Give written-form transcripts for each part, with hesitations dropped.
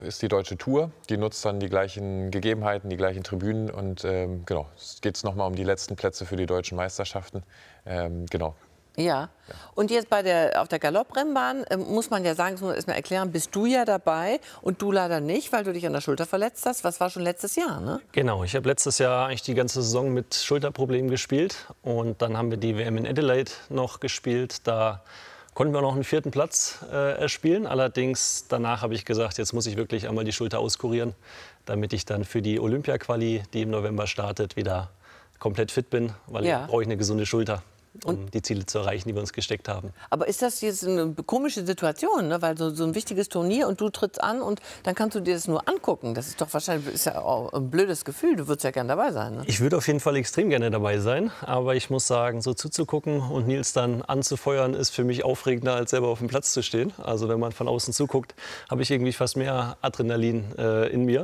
ist die deutsche Tour. Die nutzt dann die gleichen Gegebenheiten, die gleichen Tribünen. Und genau, es geht nochmal um die letzten Plätze für die deutschen Meisterschaften. Genau. Ja. Und jetzt auf der Galopprennbahn muss man ja sagen, das muss man erstmal erklären, bist du ja dabei und du leider nicht, weil du dich an der Schulter verletzt hast. Was war schon letztes Jahr, ne? Genau, ich habe letztes Jahr eigentlich die ganze Saison mit Schulterproblemen gespielt. Und dann haben wir die WM in Adelaide noch gespielt. Da konnten wir noch einen 4. Platz erspielen. Allerdings danach habe ich gesagt, jetzt muss ich wirklich einmal die Schulter auskurieren, damit ich dann für die Olympia-Quali, die im November startet, wieder komplett fit bin, weil Ja. ich brauche eine gesunde Schulter, um die Ziele zu erreichen, die wir uns gesteckt haben. Aber ist das jetzt eine komische Situation, ne? Weil so ein wichtiges Turnier und du trittst an und dann kannst du dir das nur angucken. Das ist doch wahrscheinlich ist ja auch ein blödes Gefühl. Du würdest ja gerne dabei sein, ne? Ich würde auf jeden Fall extrem gerne dabei sein, aber ich muss sagen, so zuzugucken und Nils dann anzufeuern, ist für mich aufregender, als selber auf dem Platz zu stehen. Also wenn man von außen zuguckt, habe ich irgendwie fast mehr Adrenalin in mir.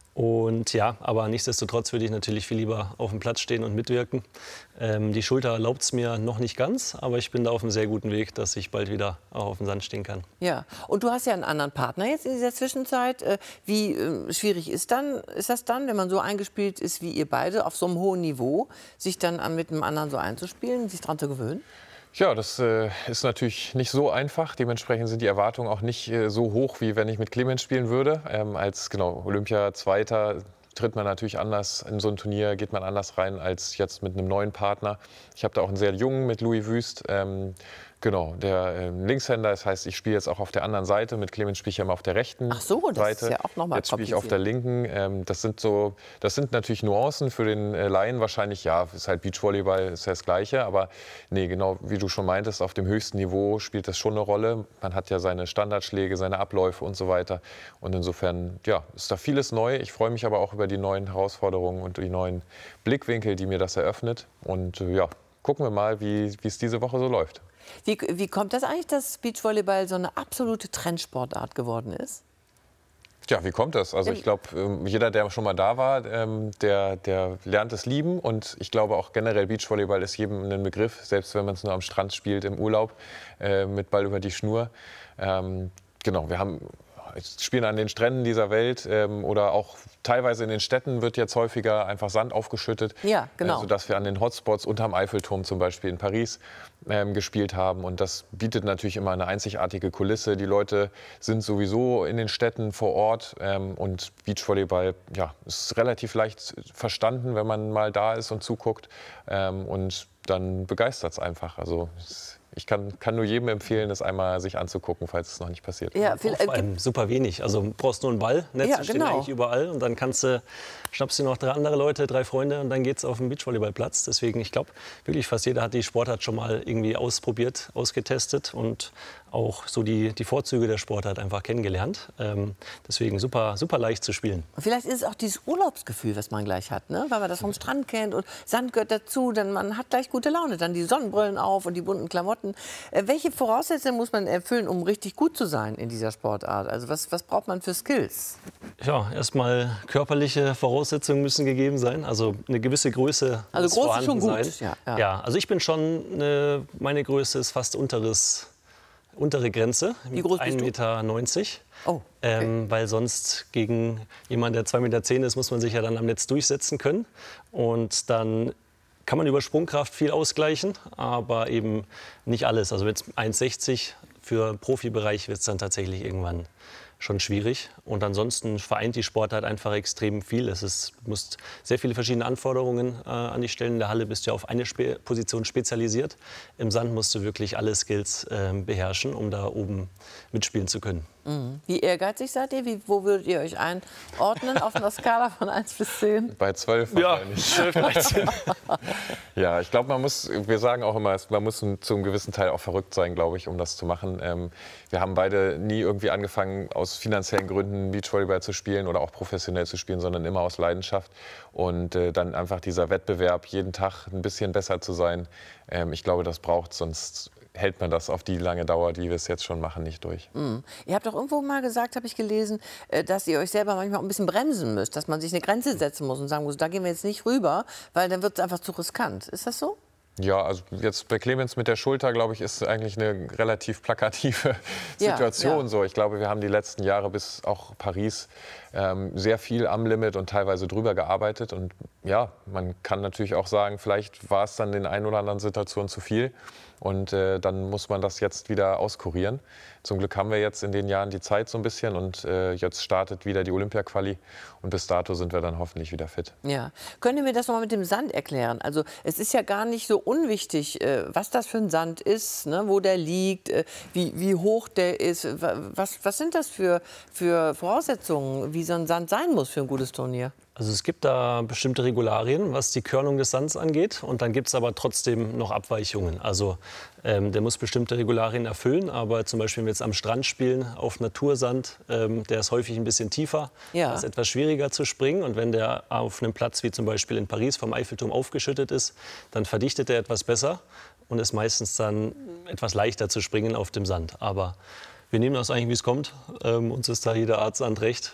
Und ja, aber nichtsdestotrotz würde ich natürlich viel lieber auf dem Platz stehen und mitwirken. Die Schulter erlaubt es mir noch nicht ganz, aber ich bin da auf einem sehr guten Weg, dass ich bald wieder auch auf dem Sand stehen kann. Ja, und du hast ja einen anderen Partner jetzt in dieser Zwischenzeit. Wie schwierig ist das dann, wenn man so eingespielt ist wie ihr beide, auf so einem hohen Niveau, sich dann mit einem anderen so einzuspielen, sich daran zu gewöhnen? Ja, das ist natürlich nicht so einfach. Dementsprechend sind die Erwartungen auch nicht so hoch, wie wenn ich mit Clemens spielen würde. Als Olympia-Zweiter tritt man natürlich anders in so ein Turnier, geht man anders rein als jetzt mit einem neuen Partner. Ich habe da auch einen sehr jungen mit Louis Wüst. Genau, der Linkshänder, das heißt, ich spiele jetzt auch auf der anderen Seite. Mit Clemens spiele ich ja immer auf der rechten Seite. Ach so, das ist ja auch nochmal Jetzt spiele ich auf der linken. Das sind natürlich Nuancen für den Laien wahrscheinlich. Ja, ist halt Beachvolleyball, ist ja das Gleiche. Aber nee, genau wie du schon meintest, auf dem höchsten Niveau spielt das schon eine Rolle. Man hat ja seine Standardschläge, seine Abläufe und so weiter. Und insofern, ja, ist da vieles neu. Ich freue mich aber auch über die neuen Herausforderungen und die neuen Blickwinkel, die mir das eröffnet. Und ja, gucken wir mal, wie es diese Woche so läuft. Wie kommt das eigentlich, dass Beachvolleyball so eine absolute Trendsportart geworden ist? Ja, wie kommt das? Also ich glaube, jeder, der schon mal da war, der lernt es lieben. Und ich glaube auch generell, Beachvolleyball ist jedem ein Begriff, selbst wenn man es nur am Strand spielt, im Urlaub, mit Ball über die Schnur. Genau, wir spielen an den Stränden dieser Welt oder auch teilweise in den Städten wird jetzt häufiger einfach Sand aufgeschüttet. Ja, genau. Sodass wir an den Hotspots unterm Eiffelturm zum Beispiel in Paris gespielt haben. Und das bietet natürlich immer eine einzigartige Kulisse. Die Leute sind sowieso in den Städten vor Ort. Und Beachvolleyball ja, ist relativ leicht verstanden, wenn man mal da ist und zuguckt. Und dann begeistert es einfach. Also ich kann nur jedem empfehlen, das einmal sich anzugucken, falls es noch nicht passiert ist. Ja, Vor allem super wenig. Also du brauchst nur einen Ball, Netze Ja, stehen genau. eigentlich überall und dann schnappst du noch 3 andere Leute, 3 Freunde und dann geht's auf den Beachvolleyballplatz. Deswegen, ich glaube, wirklich fast jeder hat die Sportart schon mal irgendwie ausprobiert, ausgetestet und auch so die Vorzüge der Sportart einfach kennengelernt. Deswegen super leicht zu spielen. Und vielleicht ist es auch dieses Urlaubsgefühl, was man gleich hat, ne? Weil man das vom Strand kennt und Sand gehört dazu, dann man hat gleich gute Laune, dann die Sonnenbrillen auf und die bunten Klamotten. Welche Voraussetzungen muss man erfüllen, um richtig gut zu sein in dieser Sportart? Also was braucht man für Skills? Ja, erstmal körperliche Voraussetzungen müssen gegeben sein, also eine gewisse Größe Also muss groß ist vorhanden schon gut. sein. Ja. Ja, also ich bin schon, meine Größe ist fast untere Grenze, Wie groß bist du? 1,90 Meter. Oh, okay. Weil sonst gegen jemanden, der 2,10 Meter ist, muss man sich ja dann am Netz durchsetzen können. Und dann kann man über Sprungkraft viel ausgleichen, aber eben nicht alles. Also mit 1,60 für den Profibereich wird es dann tatsächlich irgendwann schon schwierig. Und ansonsten vereint die Sportart einfach extrem viel. Du musst sehr viele verschiedene Anforderungen an dich stellen. In der Halle bist du ja auf eine Position spezialisiert. Im Sand musst du wirklich alle Skills beherrschen, um da oben mitspielen zu können. Wie ehrgeizig seid ihr? Wo würdet ihr euch einordnen auf einer Skala von 1 bis 10? Bei 12 Ja, wahrscheinlich. 12, 13. Ja, ich glaube, wir sagen auch immer, man muss zu einem gewissen Teil auch verrückt sein, glaube ich, um das zu machen. Wir haben beide nie irgendwie angefangen, aus finanziellen Gründen Beachvolleyball zu spielen oder auch professionell zu spielen, sondern immer aus Leidenschaft. Und dann einfach dieser Wettbewerb, jeden Tag ein bisschen besser zu sein, ich glaube, das braucht, sonst hält man das auf die lange Dauer, die wir es jetzt schon machen, nicht durch. Ihr habt doch irgendwo mal gesagt, habe ich gelesen, dass ihr euch selber manchmal auch ein bisschen bremsen müsst, dass man sich eine Grenze setzen muss und sagen muss, da gehen wir jetzt nicht rüber, weil dann wird es einfach zu riskant. Ist das so? Ja, also jetzt bei Clemens mit der Schulter, glaube ich, ist eigentlich eine relativ plakative Situation. Ja. So, ich glaube, wir haben die letzten Jahre bis auch Paris sehr viel am Limit und teilweise drüber gearbeitet. Und ja, man kann natürlich auch sagen, vielleicht war es dann in ein oder anderen Situationen zu viel. Und dann muss man das jetzt wieder auskurieren. Zum Glück haben wir jetzt in den Jahren die Zeit so ein bisschen und jetzt startet wieder die Olympia-Quali und bis dato sind wir dann hoffentlich wieder fit. Ja. Können Sie mir das noch mal mit dem Sand erklären? Also es ist ja gar nicht so unwichtig, was das für ein Sand ist, ne? Wo der liegt, wie hoch der ist. Was sind das für Voraussetzungen, wie so ein Sand sein muss für ein gutes Turnier? Also es gibt da bestimmte Regularien, was die Körnung des Sands angeht. Und dann gibt es aber trotzdem noch Abweichungen. Also der muss bestimmte Regularien erfüllen. Aber zum Beispiel, wenn wir jetzt am Strand spielen, auf Natursand, der ist häufig ein bisschen tiefer. Ja. Das ist etwas schwieriger zu springen. Und wenn der auf einem Platz wie zum Beispiel in Paris vom Eiffelturm aufgeschüttet ist, dann verdichtet er etwas besser und ist meistens dann etwas leichter zu springen auf dem Sand. Aber wir nehmen das eigentlich, wie es kommt. Uns ist da jeder Art Sand recht.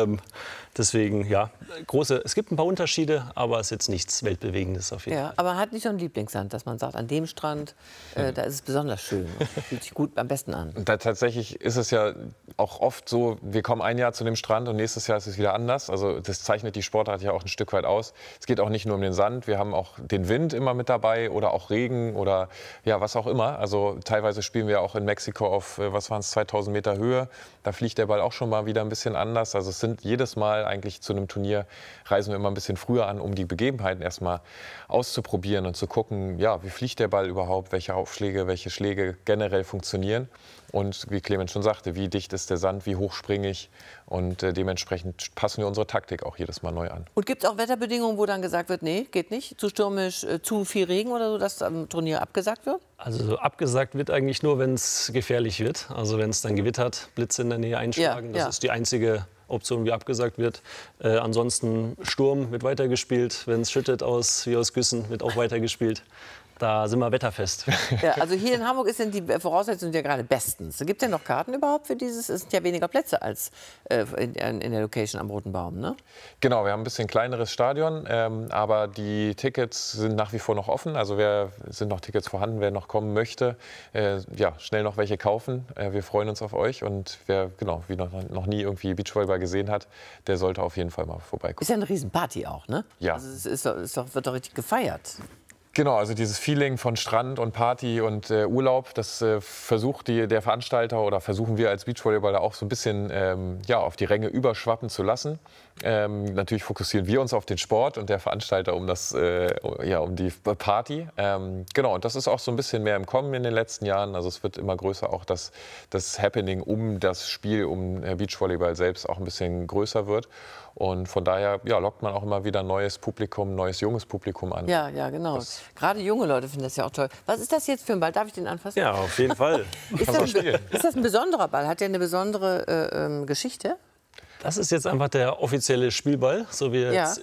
Deswegen, ja, es gibt ein paar Unterschiede, aber es ist jetzt nichts Weltbewegendes auf jeden Fall. Aber man hat nicht so einen Lieblingssand, dass man sagt, an dem Strand, da ist es besonders schön. Fühlt sich gut am besten an. Da tatsächlich ist es ja auch oft so, wir kommen ein Jahr zu dem Strand und nächstes Jahr ist es wieder anders. Also das zeichnet die Sportart ja auch ein Stück weit aus. Es geht auch nicht nur um den Sand, wir haben auch den Wind immer mit dabei oder auch Regen oder ja, was auch immer. Also teilweise spielen wir auch in Mexiko auf, was waren es, 2000 Meter Höhe. Da fliegt der Ball auch schon mal wieder ein bisschen anders. Also es sind jedes Mal eigentlich zu einem Turnier, reisen wir immer ein bisschen früher an, um die Begebenheiten erstmal auszuprobieren und zu gucken, ja, wie fliegt der Ball überhaupt, welche Aufschläge, welche Schläge generell funktionieren. Und wie Clemens schon sagte, wie dicht ist der Sand, wie hoch springe ich. Und dementsprechend passen wir unsere Taktik auch jedes Mal neu an. Und gibt es auch Wetterbedingungen, wo dann gesagt wird, nee, geht nicht, zu stürmisch, zu viel Regen oder so, dass am Turnier abgesagt wird? Also abgesagt wird eigentlich nur, wenn es gefährlich wird. Also wenn es dann gewittert, Blitze in der Nähe einschlagen. Das ist die einzige Option, wie abgesagt wird. Ansonsten Sturm wird weitergespielt. Wenn es schüttet wie aus Güssen, wird auch weitergespielt. Da sind wir wetterfest. Ja, also hier in Hamburg sind die Voraussetzungen ja gerade bestens. Gibt es denn noch Karten überhaupt für dieses? Es sind ja weniger Plätze als in der Location am Roten Baum, ne? Genau, wir haben ein bisschen kleineres Stadion, aber die Tickets sind nach wie vor noch offen. Also sind noch Tickets vorhanden, wer noch kommen möchte, schnell noch welche kaufen. Wir freuen uns auf euch und wer wie noch nie irgendwie Beachvolleyball gesehen hat, der sollte auf jeden Fall mal vorbeikommen. Ist ja eine Riesenparty auch, ne? Ja. Also es wird doch richtig gefeiert. Genau, also dieses Feeling von Strand und Party und Urlaub, das versucht der Veranstalter oder versuchen wir als Beachvolleyballer auch so ein bisschen auf die Ränge überschwappen zu lassen. Natürlich fokussieren wir uns auf den Sport und der Veranstalter um die Party. Genau, und das ist auch so ein bisschen mehr im Kommen in den letzten Jahren. Also es wird immer größer, auch das Happening um das Spiel, um Beachvolleyball selbst auch ein bisschen größer wird. Und von daher lockt man auch immer wieder neues Publikum, neues junges Publikum an. Ja, genau. Gerade junge Leute finden das ja auch toll. Was ist das jetzt für ein Ball? Darf ich den anfassen? Ja, auf jeden Fall. Ist das ein besonderer Ball? Hat der eine besondere Geschichte? Das ist jetzt einfach der offizielle Spielball, so wie jetzt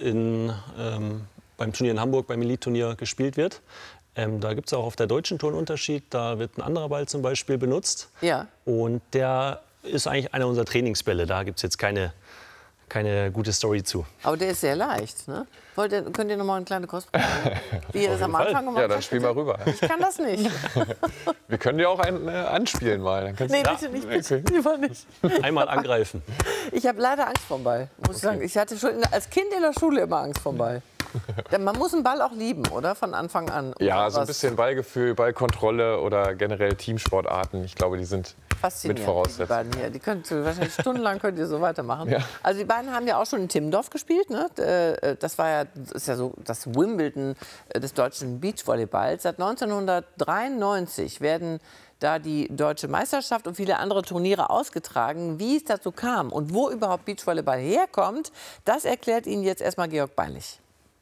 beim Turnier in Hamburg, beim Elite-Turnier gespielt wird. Da gibt es auch auf der deutschen Tour einen Unterschied. Da wird ein anderer Ball zum Beispiel benutzt. Ja. Und der ist eigentlich einer unserer Trainingsbälle. Da gibt es jetzt keine gute Story zu. Aber der ist sehr leicht, ne? Könnt ihr noch mal eine kleine Kostprobe machen? Wie ihr das am Anfang gemacht habt? Ja, dann spiel mal rüber. Ich kann das nicht. Wir können dir auch einen anspielen mal. Dann Nee, bitte nicht, bitte. Lieber nicht. Einmal angreifen. Ich habe leider Angst vor dem Ball, muss ich sagen. Ich hatte schon als Kind in der Schule immer Angst vor dem Ball. Man muss einen Ball auch lieben, oder? Von Anfang an. Ja, so ein bisschen Ballgefühl, Ballkontrolle oder generell Teamsportarten. Ich glaube, die sind mit Voraussetzungen. Die beiden hier. Die wahrscheinlich stundenlang könnt ihr so weitermachen. Ja. Also die beiden haben ja auch schon in Timmendorf gespielt. Ne? Das ist ja so das Wimbledon des deutschen Beachvolleyballs. Seit 1993 werden da die Deutsche Meisterschaft und viele andere Turniere ausgetragen. Wie es dazu kam und wo überhaupt Beachvolleyball herkommt, das erklärt Ihnen jetzt erstmal Georg Beinlich.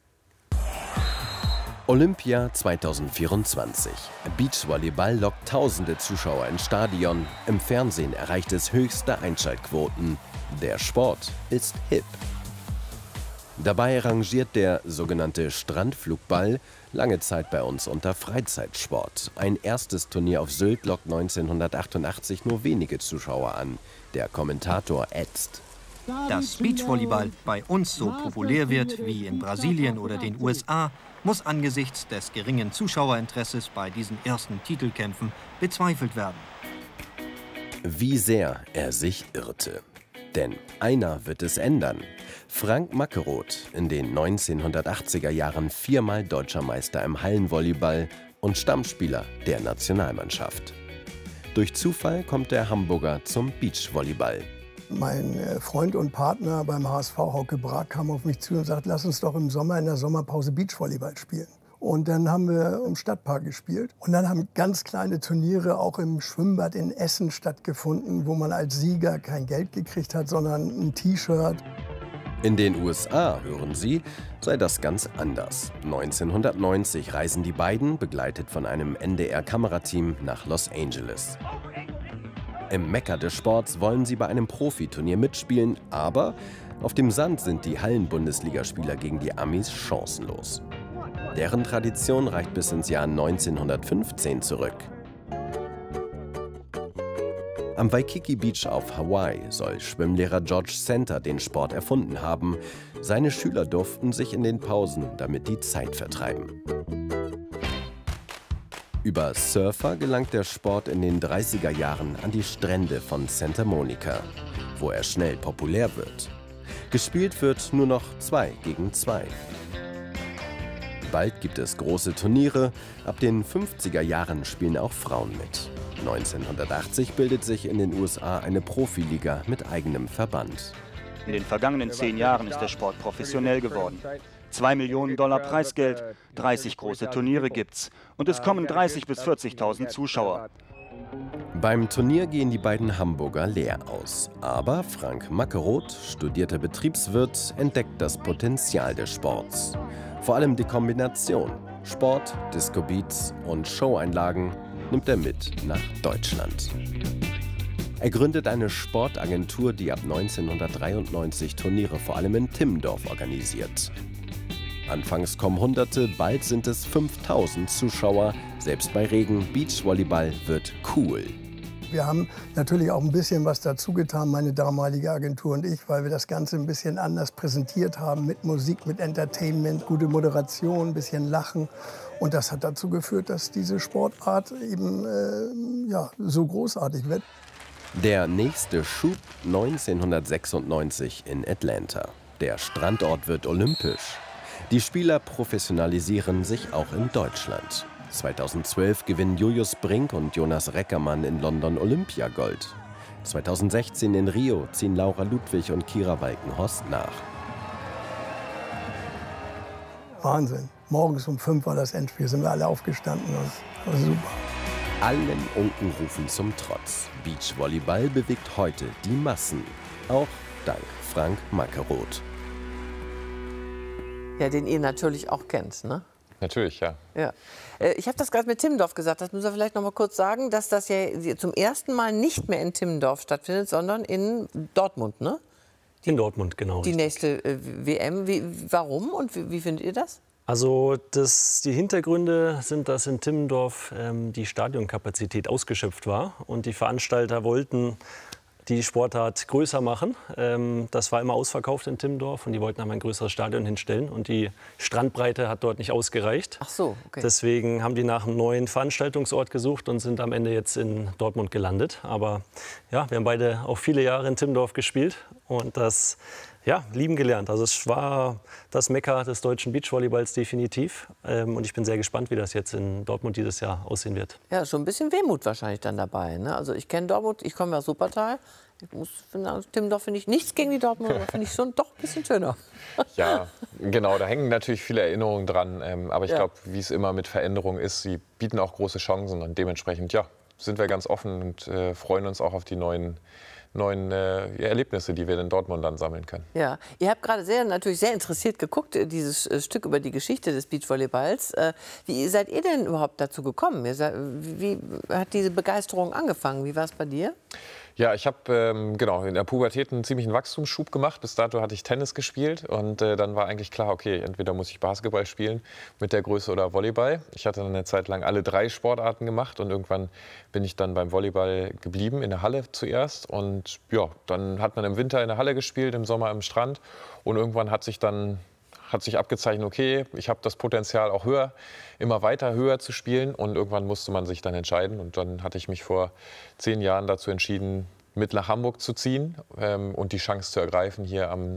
Olympia 2024. Beachvolleyball lockt tausende Zuschauer ins Stadion. Im Fernsehen erreicht es höchste Einschaltquoten. Der Sport ist hip. Dabei rangiert der sogenannte Strandflugball lange Zeit bei uns unter Freizeitsport. Ein erstes Turnier auf Sylt lockt 1988 nur wenige Zuschauer an. Der Kommentator ätzt. Dass Beachvolleyball bei uns so populär wird wie in Brasilien oder den USA, muss angesichts des geringen Zuschauerinteresses bei diesen ersten Titelkämpfen bezweifelt werden. Wie sehr er sich irrte. Denn einer wird es ändern. Frank Mackeroth, in den 1980er Jahren 4-mal Deutscher Meister im Hallenvolleyball und Stammspieler der Nationalmannschaft. Durch Zufall kommt der Hamburger zum Beachvolleyball. Mein Freund und Partner beim HSV, Hauke Brack, kam auf mich zu und sagte, lass uns doch im Sommer in der Sommerpause Beachvolleyball spielen. Und dann haben wir im Stadtpark gespielt. Und dann haben ganz kleine Turniere auch im Schwimmbad in Essen stattgefunden, wo man als Sieger kein Geld gekriegt hat, sondern ein T-Shirt. In den USA, hören Sie, sei das ganz anders. 1990 reisen die beiden, begleitet von einem NDR-Kamerateam, nach Los Angeles. Im Mekka des Sports wollen sie bei einem Profiturnier mitspielen, aber auf dem Sand sind die Hallen-Bundesligaspieler gegen die Amis chancenlos. Deren Tradition reicht bis ins Jahr 1915 zurück. Am Waikiki Beach auf Hawaii soll Schwimmlehrer George Center den Sport erfunden haben. Seine Schüler durften sich in den Pausen damit die Zeit vertreiben. Über Surfer gelangt der Sport in den 30er Jahren an die Strände von Santa Monica, wo er schnell populär wird. Gespielt wird nur noch 2 gegen 2. Bald gibt es große Turniere, ab den 50er Jahren spielen auch Frauen mit. 1980 bildet sich in den USA eine Profiliga mit eigenem Verband. In den vergangenen 10 Jahren ist der Sport professionell geworden. $2 Millionen Preisgeld, 30 große Turniere gibt's und es kommen 30.000 bis 40.000 Zuschauer. Beim Turnier gehen die beiden Hamburger leer aus. Aber Frank Mackeroth, studierter Betriebswirt, entdeckt das Potenzial des Sports. Vor allem die Kombination Sport, Disco-Beats und Showeinlagen nimmt er mit nach Deutschland. Er gründet eine Sportagentur, die ab 1993 Turniere vor allem in Timmendorf organisiert. Anfangs kommen Hunderte, bald sind es 5000 Zuschauer. Selbst bei Regen, Beachvolleyball wird cool. Wir haben natürlich auch ein bisschen was dazu getan, meine damalige Agentur und ich, weil wir das Ganze ein bisschen anders präsentiert haben, mit Musik, mit Entertainment, gute Moderation, ein bisschen Lachen. Und das hat dazu geführt, dass diese Sportart eben so großartig wird. Der nächste Schub 1996 in Atlanta. Der Strandort wird olympisch. Die Spieler professionalisieren sich auch in Deutschland. 2012 gewinnen Julius Brink und Jonas Reckermann in London Olympiagold. 2016 in Rio ziehen Laura Ludwig und Kira Walkenhorst nach. Wahnsinn. Morgens um 5 war das Endspiel, sind wir alle aufgestanden. Das war super. Allen Unkenrufen zum Trotz. Beachvolleyball bewegt heute die Massen. Auch dank Frank Mackeroth. Ja, den ihr natürlich auch kennt, ne? Natürlich, ja. Ja. Ich habe das gerade mit Timmendorf gesagt, das müssen wir vielleicht noch mal kurz sagen, dass das ja zum ersten Mal nicht mehr in Timmendorf stattfindet, sondern in Dortmund, ne? In Dortmund, genau. Die nächste WM. Warum und wie findet ihr das? Also die Hintergründe sind, dass in Timmendorf die Stadionkapazität ausgeschöpft war und die Veranstalter wollten die Sportart größer machen. Das war immer ausverkauft in Timmendorf und die wollten ein größeres Stadion hinstellen und die Strandbreite hat dort nicht ausgereicht. Ach so, okay. Deswegen haben die nach einem neuen Veranstaltungsort gesucht und sind am Ende jetzt in Dortmund gelandet. Aber ja, wir haben beide auch viele Jahre in Timmendorf gespielt und das lieben gelernt. Also es war das Mekka des deutschen Beachvolleyballs definitiv. Und ich bin sehr gespannt, wie das jetzt in Dortmund dieses Jahr aussehen wird. Ja, schon ein bisschen Wehmut wahrscheinlich dann dabei, ne? Also ich kenne Dortmund, ich komme aus Wuppertal. Ich muss finden, Timmendorf finde ich nichts gegen die Dortmund, aber finde ich schon doch ein bisschen schöner. Ja, genau, da hängen natürlich viele Erinnerungen dran. Aber ich glaube, wie es immer mit Veränderungen ist, sie bieten auch große Chancen und dementsprechend, sind wir ganz offen und freuen uns auch auf die neuen Erlebnisse, die wir in Dortmund dann sammeln können. Ja, ihr habt gerade natürlich sehr interessiert geguckt, dieses Stück über die Geschichte des Beachvolleyballs. Wie seid ihr denn überhaupt dazu gekommen? Wie hat diese Begeisterung angefangen? Wie war es bei dir? Ja, ich habe in der Pubertät einen ziemlichen Wachstumsschub gemacht. Bis dato hatte ich Tennis gespielt und dann war eigentlich klar, okay, entweder muss ich Basketball spielen mit der Größe oder Volleyball. Ich hatte dann eine Zeit lang alle 3 Sportarten gemacht und irgendwann bin ich dann beim Volleyball geblieben, in der Halle zuerst. Und ja, dann hat man im Winter in der Halle gespielt, im Sommer am Strand und irgendwann hat sich dann hat sich abgezeichnet, okay, ich habe das Potenzial auch höher, immer weiter höher zu spielen. Und irgendwann musste man sich dann entscheiden. Und dann hatte ich mich vor 10 Jahren dazu entschieden, mit nach Hamburg zu ziehen und die Chance zu ergreifen, hier am